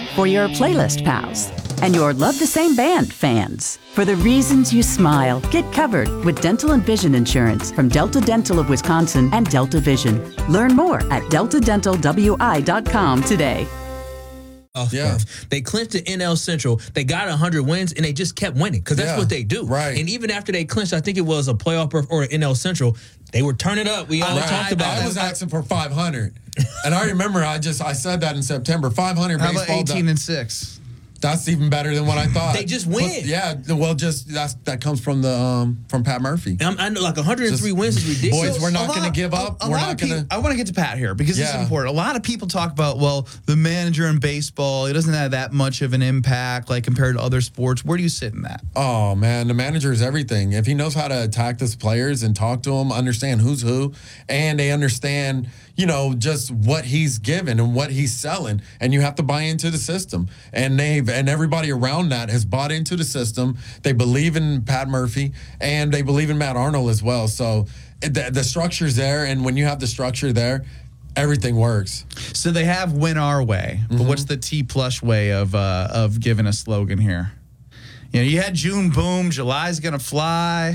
for your playlist pals and your love the same band fans. For the reasons you smile, get covered with dental and vision insurance from Delta Dental of Wisconsin and Delta Vision. Learn more at deltadentalwi.com today. They clinched the NL Central. They got 100 wins, and they just kept winning because that's what they do. Right. And even after they clinched, I think it was a playoff or an NL Central, they were turning up. We all talked about it. I was asking for 500. And I remember I said that in September. 500 How baseball. about 18-6? That's even better than what I thought. They just win. That comes from from Pat Murphy. I know, like 103 wins is ridiculous. Boys, we're not going to give up. I want to get to Pat here because it's important. A lot of people talk about, well, the manager in baseball, he doesn't have that much of an impact like compared to other sports. Where do you sit in that? Oh, man, the manager is everything. If he knows how to attack his players and talk to them, understand who's who, and they understand, just what he's given and what he's selling, and you have to buy into the system. And everybody around that has bought into the system. They believe in Pat Murphy, and they believe in Matt Arnold as well. So the structure's there, and when you have the structure there, everything works. So they have win our way, but what's the T-Plush way of giving a slogan here? You had June boom, July's gonna fly.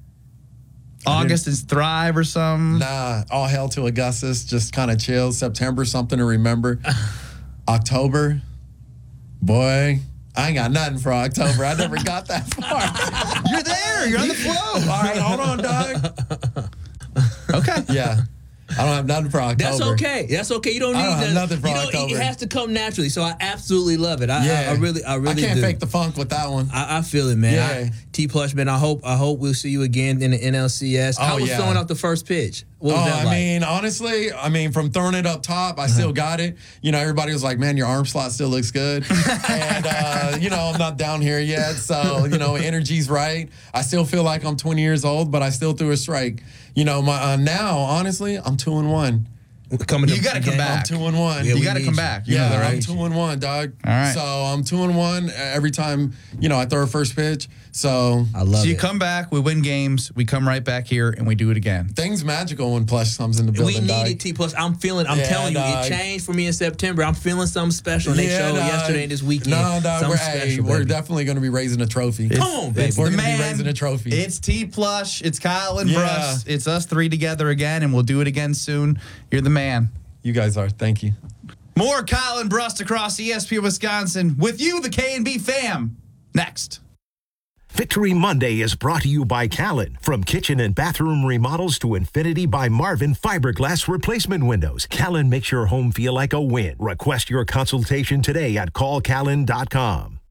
August is thrive or something? Nah, all hail to Augustus, just kind of chill. September, something to remember. October, boy, I ain't got nothing for October. I never got that far. You're there. You're on the flow. All right, hold on, dog. Okay. Yeah. I don't have nothing for October. That's okay. That's okay. You don't need nothing for October. It has to come naturally. So I absolutely love it. I really I can't fake the funk with that one. I feel it, man. Yeah. T-Plush, man, I hope we'll see you again in the NLCS. How was throwing out the first pitch? What was that like? Honestly, from throwing it up top, I still got it. Everybody was like, man, your arm slot still looks good. And, I'm not down here yet. So, energy's right. I still feel like I'm 20 years old, but I still threw a strike. Now, honestly, I'm 2-1. You got to come back. I'm 2-1. Yeah, you got to come back. I'm 2-1, dog. All right. So I'm 2-1 every time, I throw a first pitch. So I love it. So you come back, we win games, we come right back here, and we do it again. Things magical when Plush comes in the building. We needed T-Plush. I'm telling you, it changed for me in September. I'm feeling something special. And they showed yesterday and this weekend. No, dog, we're definitely going to be raising a trophy. Come on, baby. We're going to be raising a trophy. It's T-Plush. It's Kyle and Bruss. It's us three together again, and we'll do it again soon. You're the man. You guys are. Thank you. More Kyle and Bruss across ESPN Wisconsin with you, the K&B fam. Next. Victory Monday is brought to you by Callan. From kitchen and bathroom remodels to Infinity by Marvin fiberglass replacement windows, Callan makes your home feel like a win. Request your consultation today at callcallan.com.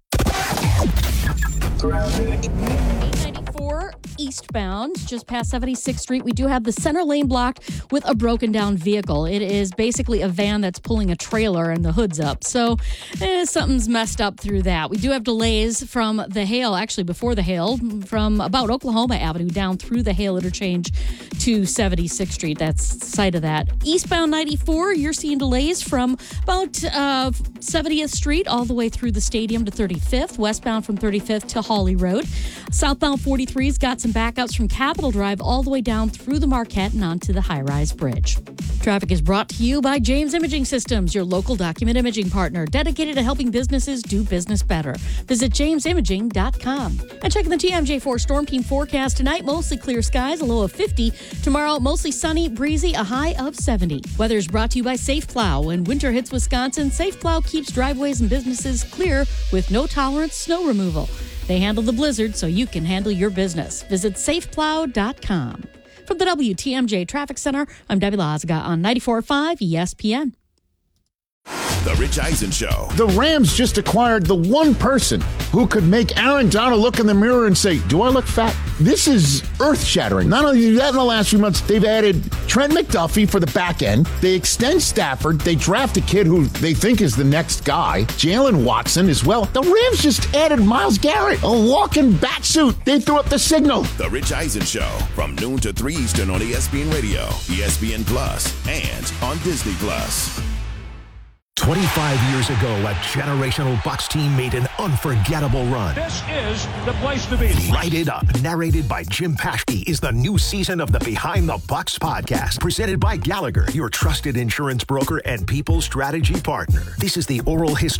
894 eastbound, just past 76th Street. We do have the center lane blocked with a broken down vehicle. It is basically a van that's pulling a trailer and the hood's up. So something's messed up through that. We do have delays from the Hale, actually before the Hale, from about Oklahoma Avenue down through the Hale interchange to 76th Street. That's the site of that. Eastbound 94, you're seeing delays from about 70th Street all the way through the stadium to 35th. Westbound from 35th to Hawley Road. Southbound 43's got some backups from Capitol Drive all the way down through the Marquette and onto the high-rise bridge. Traffic is brought to you by James Imaging Systems, your local document imaging partner, dedicated to helping businesses do business better. Visit jamesimaging.com. And checking the TMJ4 Storm Team forecast tonight, mostly clear skies, a low of 50. Tomorrow, mostly sunny, breezy, a high of 70. Weather is brought to you by Safe Plow. When winter hits Wisconsin, Safe Plow keeps driveways and businesses clear with no-tolerance snow removal. They handle the blizzard so you can handle your business. Visit safeplow.com. From the WTMJ Traffic Center, I'm Debbie Lazaga on 94.5 ESPN. The Rich Eisen Show. The Rams just acquired the one person who could make Aaron Donald look in the mirror and say, do I look fat? This is earth-shattering. Not only that, in the last few months, they've added Trent McDuffie for the back end. They extend Stafford. They draft a kid who they think is the next guy, Jalen Watson as well. The Rams just added Myles Garrett, a walking bat suit. They threw up the signal. The Rich Eisen Show, from noon to 3 Eastern on ESPN Radio, ESPN Plus, and on Disney Plus. 25 years ago, a generational Bucs team made an unforgettable run. This is the place to be. Light It Up, narrated by Jim Paschke, is the new season of the Behind the Bucs podcast, presented by Gallagher, your trusted insurance broker and people strategy partner. This is the oral history